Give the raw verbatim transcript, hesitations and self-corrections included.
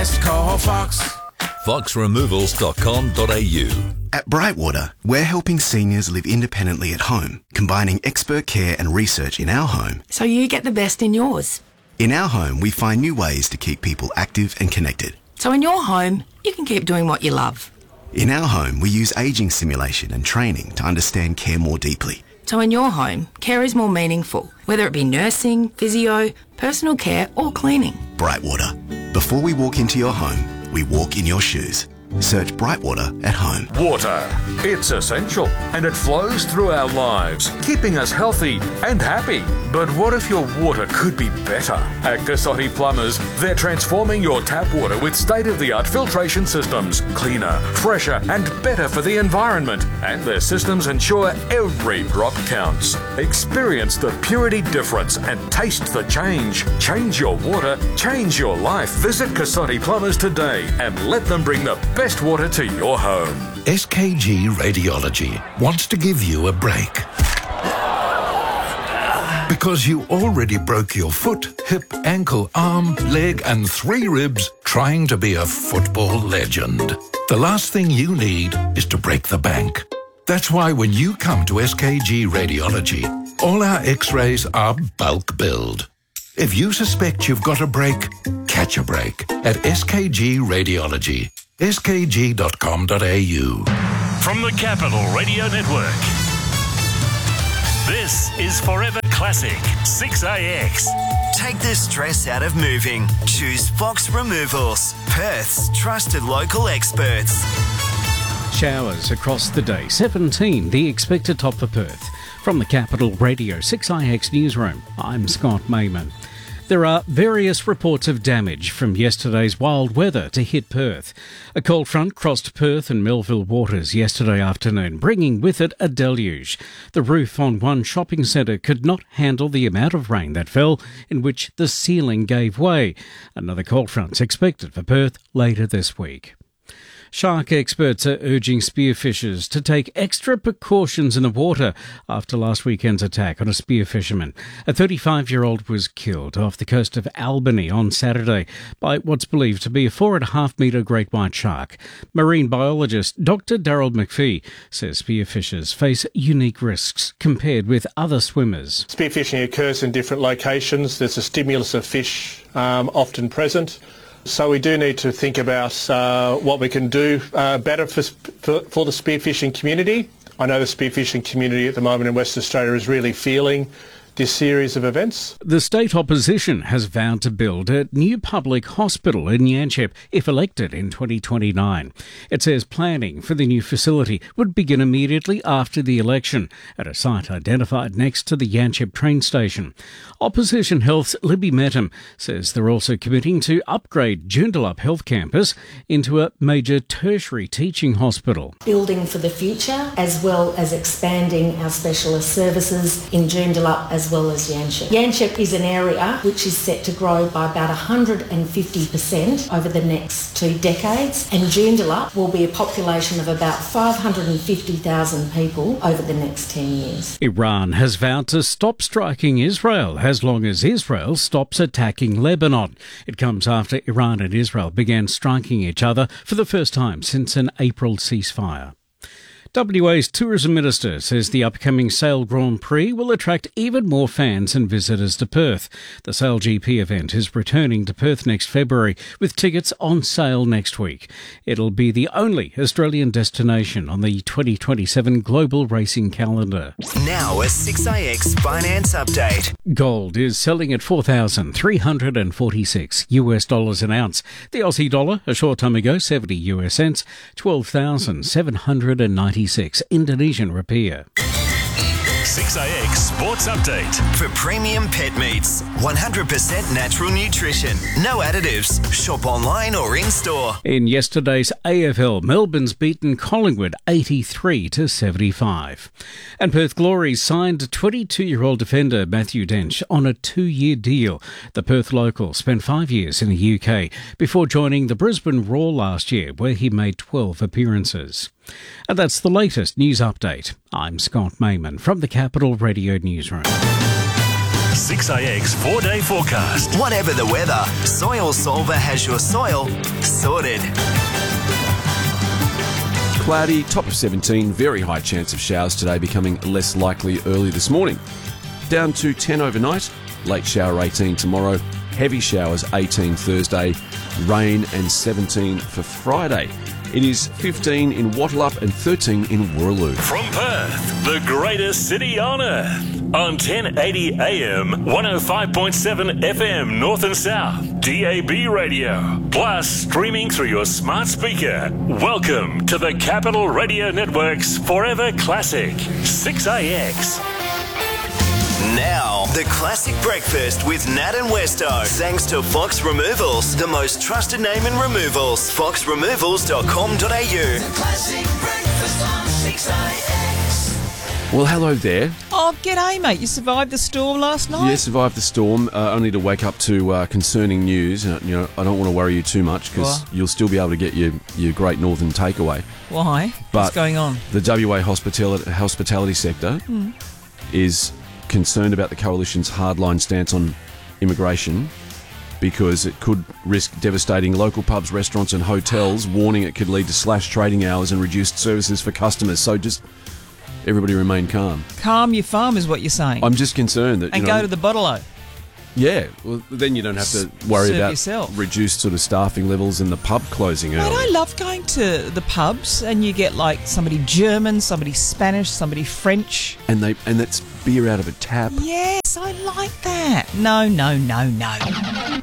Call Fox. fox removals dot com dot a u. At Brightwater, we're helping seniors live independently at home, combining expert care and research in our home. So you get the best in yours. In our home, we find new ways to keep people active and connected. So in your home, you can keep doing what you love. In our home, we use ageing simulation and training to understand care more deeply. So in your home, care is more meaningful, whether it be nursing, physio, personal care or cleaning. Brightwater. Before we walk into your home, we walk in your shoes. Search Brightwater at home. Water. It's essential and it flows through our lives, keeping us healthy and happy. But what if your water could be better? At Cassotti Plumbers, they're transforming your tap water with state-of-the-art filtration systems, cleaner, fresher and better for the environment. And their systems ensure every drop counts. Experience the purity difference and taste the change. Change your water, change your life. Visit Cassotti Plumbers today and let them bring the best water to your home. S K G Radiology wants to give you a break. Because you already broke your foot, hip, ankle, arm, leg and three ribs trying to be a football legend. The last thing you need is to break the bank. That's why when you come to S K G Radiology, all our x-rays are bulk billed. If you suspect you've got a break, catch a break at S K G Radiology. S K G dot com dot a u. From the Capital Radio Network, this is Forever Classic six A X. Take the stress out of moving. Choose Fox Removals, Perth's trusted local experts. Showers across the day, seventeen the expected top for Perth. From the Capital Radio six A X newsroom, I'm Scott Mayman. There are various reports of damage from yesterday's wild weather to hit Perth. A cold front crossed Perth and Melville waters yesterday afternoon, bringing with it a deluge. The roof on one shopping centre could not handle the amount of rain that fell, in which the ceiling gave way. Another cold front's expected for Perth later this week. Shark experts are urging spearfishers to take extra precautions in the water after last weekend's attack on a spearfisherman. A thirty-five-year-old was killed off the coast of Albany on Saturday by what's believed to be a four and a half metre great white shark. Marine biologist Doctor Daryl McPhee says spearfishers face unique risks compared with other swimmers. Spearfishing occurs in different locations. There's a stimulus of fish um, often present. So we do need to think about uh, what we can do uh, better for, for, for the spearfishing community. I know the spearfishing community at the moment in Western Australia is really feeling this series of events. The state opposition has vowed to build a new public hospital in Yanchep if elected in twenty twenty-nine. It says planning for the new facility would begin immediately after the election at a site identified next to the Yanchep train station. Opposition Health's Libby Metam says they're also committing to upgrade Joondalup Health Campus into a major tertiary teaching hospital. Building for the future, as well as expanding our specialist services in Joondalup as well as Yanchep. Yanchep is an area which is set to grow by about one hundred fifty percent over the next two decades, and Joondalup will be a population of about five hundred fifty thousand people over the next ten years. Iran has vowed to stop striking Israel as long as Israel stops attacking Lebanon. It comes after Iran and Israel began striking each other for the first time since an April ceasefire. W A's Tourism Minister says the upcoming Sail Grand Prix will attract even more fans and visitors to Perth. The Sail G P event is returning to Perth next February with tickets on sale next week. It'll be the only Australian destination on the twenty twenty-seven global racing calendar. Now a six A X finance update. Gold is selling at four thousand three hundred forty-six U S dollars an ounce. The Aussie dollar a short time ago seventy U S cents, twelve thousand seven hundred ninety Indonesian rupiah. six A X Sports Update. For premium pet meats, one hundred percent natural nutrition, no additives. Shop online or in-store. In yesterday's A F L, Melbourne's beaten Collingwood eighty-three to seventy-five. And Perth Glory signed twenty-two-year-old defender Matthew Dench on a two-year deal. The Perth local spent five years in the U K before joining the Brisbane Roar last year, where he made twelve appearances. And that's the latest news update. I'm Scott Mayman from the Capital Radio Newsroom. six A X four-day forecast. Whatever the weather, Soil Solver has your soil sorted. Cloudy, top of seventeen, very high chance of showers today, becoming less likely early this morning. Down to ten overnight, late shower eighteen tomorrow, heavy showers eighteen Thursday, rain and seventeen for Friday. It is fifteen in Wattleup and thirteen in Warraloo. From Perth, the greatest city on earth. On ten eighty A M, one oh five point seven F M North and South, D A B radio, plus streaming through your smart speaker. Welcome to the Capital Radio Network's Forever Classic, six A X. Now, the classic breakfast with Nat and Westo. Thanks to Fox Removals, the most trusted name in removals. fox removals dot com dot a u. The classic breakfast on six A X. Well, hello there. Oh, g'day, mate. You survived the storm last night? Yeah, survived the storm, uh, only to wake up to uh, concerning news. Uh, you know, I don't want to worry you too much because you'll still be able to get your, your Great Northern takeaway. Why? But What's going on? The W A hospitality, hospitality sector Mm. is concerned about the Coalition's hardline stance on immigration because it could risk devastating local pubs, restaurants and hotels, warning it could lead to slashed trading hours and reduced services for customers. So just everybody remain calm. Calm your farm is what you're saying. I'm just concerned that, and you know, go to the bottle-o. Yeah, well, then you don't have to worry Serve about yourself. reduced sort of staffing levels and the pub closing Mate, early. I love going to the pubs and you get like somebody German, somebody Spanish, somebody French. And they and that's beer out of a tap. Yes, I like that. No, no, no, no.